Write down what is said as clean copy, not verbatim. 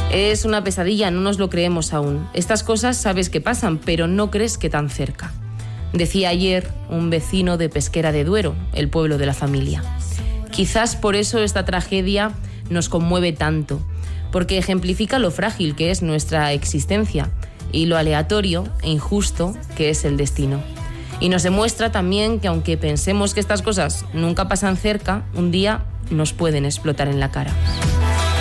Es una pesadilla, no nos lo creemos aún. Estas cosas sabes que pasan, pero no crees que tan cerca. Decía ayer un vecino de Pesquera de Duero, el pueblo de la familia. Quizás por eso esta tragedia nos conmueve tanto, porque ejemplifica lo frágil que es nuestra existencia y lo aleatorio e injusto que es el destino. Y nos demuestra también que aunque pensemos que estas cosas nunca pasan cerca, un día nos pueden explotar en la cara.